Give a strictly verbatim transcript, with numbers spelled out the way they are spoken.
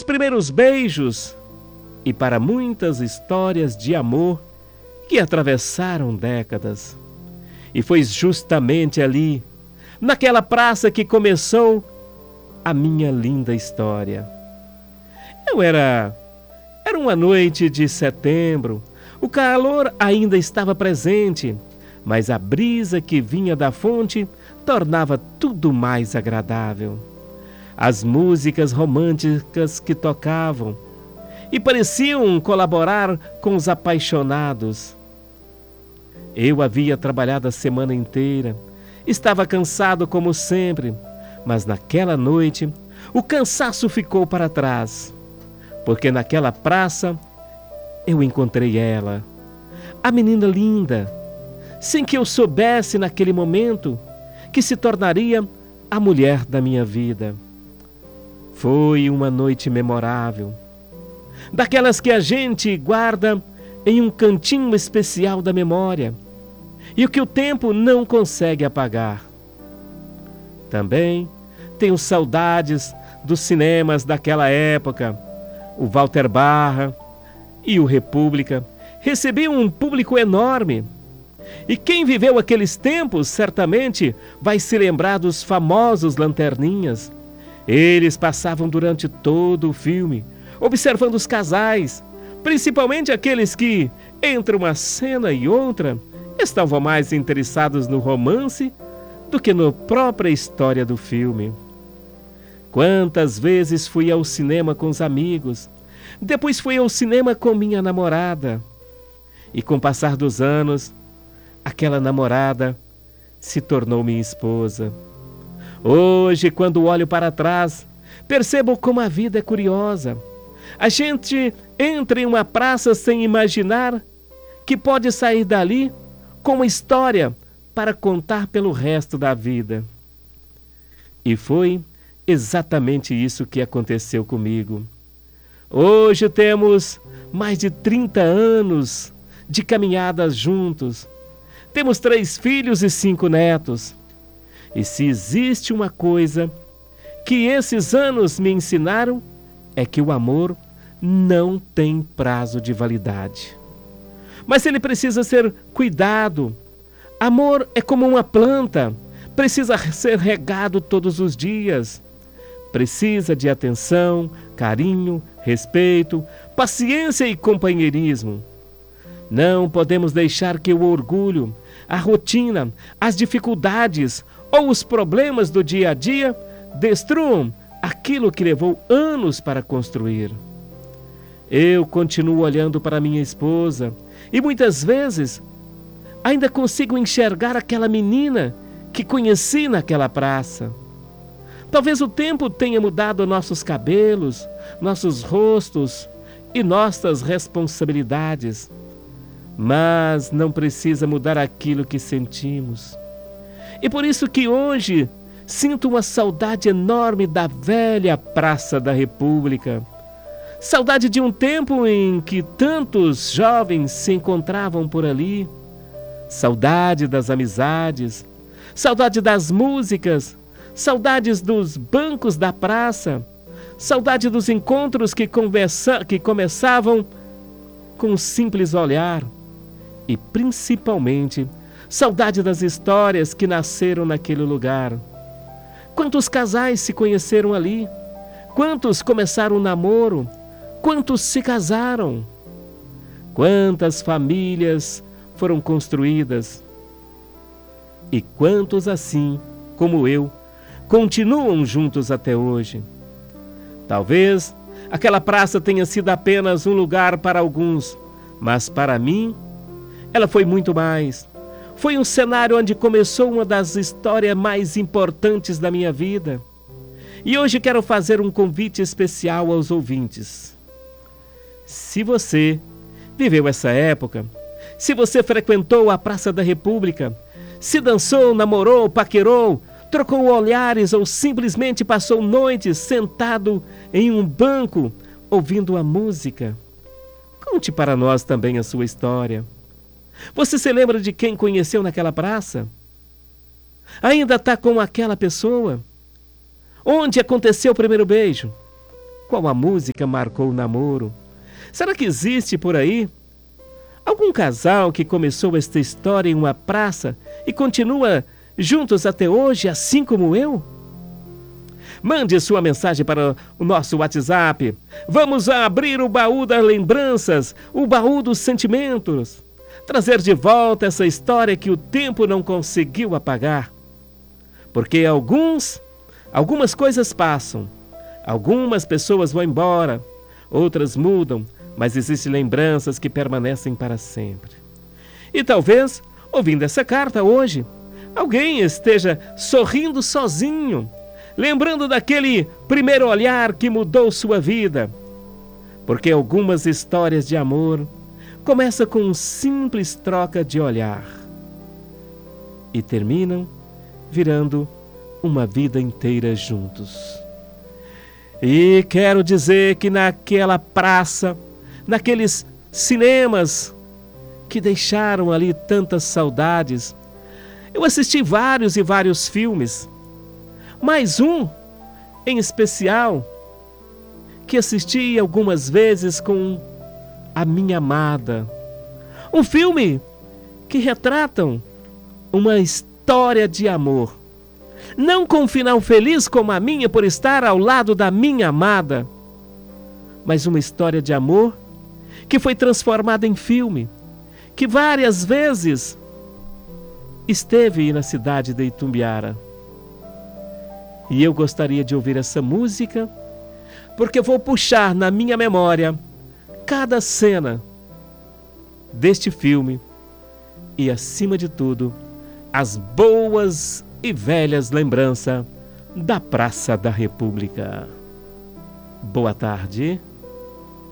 os primeiros beijos e para muitas histórias de amor que atravessaram décadas. E foi justamente ali, naquela praça, que começou a minha linda história. Eu era... Era uma noite de setembro, o calor ainda estava presente, mas a brisa que vinha da fonte tornava tudo mais agradável. As músicas românticas que tocavam e pareciam colaborar com os apaixonados. Eu havia trabalhado a semana inteira, estava cansado como sempre, mas naquela noite o cansaço ficou para trás, porque naquela praça eu encontrei ela, a menina linda, sem que eu soubesse naquele momento que se tornaria a mulher da minha vida. Foi uma noite memorável, daquelas que a gente guarda em um cantinho especial da memória e o que o tempo não consegue apagar. Também tenho saudades dos cinemas daquela época. O Walter Barra e o República recebiam um público enorme. E quem viveu aqueles tempos certamente vai se lembrar dos famosos lanterninhas. Eles passavam durante todo o filme, observando os casais, principalmente aqueles que, entre uma cena e outra, estavam mais interessados no romance do que na própria história do filme. Quantas vezes fui ao cinema com os amigos, depois fui ao cinema com minha namorada. E com o passar dos anos, aquela namorada se tornou minha esposa. Hoje, quando olho para trás, percebo como a vida é curiosa. A gente entra em uma praça sem imaginar que pode sair dali com uma história para contar pelo resto da vida. E foi exatamente isso que aconteceu comigo. Hoje temos mais de trinta anos de caminhadas juntos. Temos três filhos e cinco netos. E se existe uma coisa que esses anos me ensinaram, é que o amor não tem prazo de validade. Mas ele precisa ser cuidado. Amor é como uma planta, precisa ser regado todos os dias. Precisa de atenção, carinho, respeito, paciência e companheirismo. Não podemos deixar que o orgulho, a rotina, as dificuldades ou os problemas do dia a dia destruam aquilo que levou anos para construir. Eu continuo olhando para minha esposa e muitas vezes ainda consigo enxergar aquela menina que conheci naquela praça. Talvez o tempo tenha mudado nossos cabelos, nossos rostos e nossas responsabilidades, mas não precisa mudar aquilo que sentimos. E por isso que hoje sinto uma saudade enorme da velha Praça da República. Saudade de um tempo em que tantos jovens se encontravam por ali. Saudade das amizades, saudade das músicas, saudades dos bancos da praça, saudade dos encontros que, conversa, que começavam com um simples olhar e, principalmente, saudade das histórias que nasceram naquele lugar. Quantos casais se conheceram ali? Quantos começaram um namoro? Quantos se casaram? Quantas famílias foram construídas? E quantos assim, como eu, continuam juntos até hoje? Talvez aquela praça tenha sido apenas um lugar para alguns, mas para mim, ela foi muito mais. Foi um cenário onde começou uma das histórias mais importantes da minha vida. E hoje quero fazer um convite especial aos ouvintes. Se você viveu essa época, se você frequentou a Praça da República, se dançou, namorou, paquerou, trocou olhares ou simplesmente passou noites sentado em um banco ouvindo a música, conte para nós também a sua história. Você se lembra de quem conheceu naquela praça? Ainda está com aquela pessoa? Onde aconteceu o primeiro beijo? Qual a música marcou o namoro? Será que existe por aí algum casal que começou esta história em uma praça e continua juntos até hoje, assim como eu? Mande sua mensagem para o nosso WhatsApp. Vamos abrir o baú das lembranças, o baú dos sentimentos. Trazer de volta essa história que o tempo não conseguiu apagar. Porque alguns, algumas coisas passam, algumas pessoas vão embora, outras mudam, mas existem lembranças que permanecem para sempre. E talvez, ouvindo essa carta hoje, alguém esteja sorrindo sozinho, lembrando daquele primeiro olhar que mudou sua vida. Porque algumas histórias de amor começam com uma simples troca de olhar e terminam virando uma vida inteira juntos. E quero dizer que naquela praça, naqueles cinemas que deixaram ali tantas saudades, eu assisti vários e vários filmes, mas um em especial que assisti algumas vezes com a minha amada. Um filme que retratam uma história de amor, não com um final feliz como a minha por estar ao lado da minha amada, mas uma história de amor que foi transformada em filme, que várias vezes esteve na cidade de Itumbiara. E eu gostaria de ouvir essa música, porque vou puxar na minha memória cada cena deste filme e, acima de tudo, as boas e velhas lembranças da Praça da República. Boa tarde.